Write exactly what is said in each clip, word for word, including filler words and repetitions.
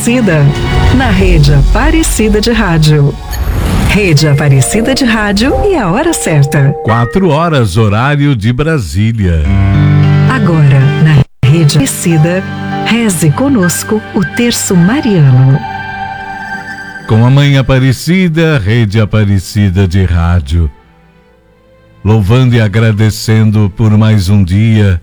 Aparecida, na Rede Aparecida de Rádio. Rede Aparecida de Rádio e a hora certa. Quatro horas, horário de Brasília. Agora, na Rede Aparecida, reze conosco o terço mariano. Com a Mãe Aparecida, Rede Aparecida de Rádio. Louvando e agradecendo por mais um dia.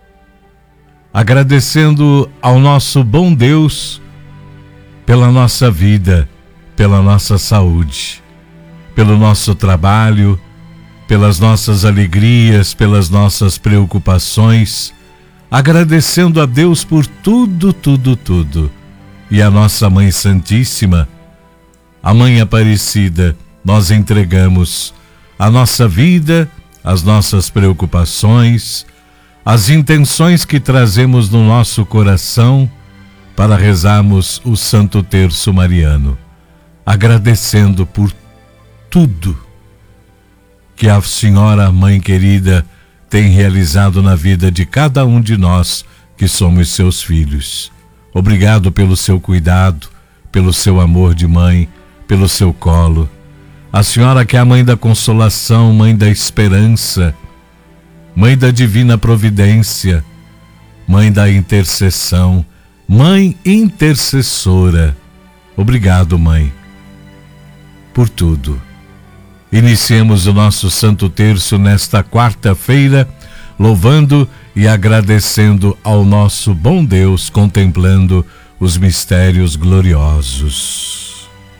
Agradecendo ao nosso bom Deus pela nossa vida, pela nossa saúde, pelo nosso trabalho, pelas nossas alegrias, pelas nossas preocupações, agradecendo a Deus por tudo, tudo, tudo. E a nossa Mãe Santíssima, a Mãe Aparecida, nós entregamos a nossa vida, as nossas preocupações, as intenções que trazemos no nosso coração para rezarmos o Santo Terço Mariano, agradecendo por tudo que a Senhora Mãe querida tem realizado na vida de cada um de nós que somos seus filhos. Obrigado pelo seu cuidado, pelo seu amor de mãe, pelo seu colo. A Senhora que é a Mãe da Consolação, Mãe da Esperança, Mãe da Divina Providência, Mãe da Intercessão, Mãe Intercessora. Obrigado, Mãe, por tudo. Iniciemos o nosso Santo Terço nesta quarta-feira, louvando e agradecendo ao nosso bom Deus, contemplando os mistérios gloriosos.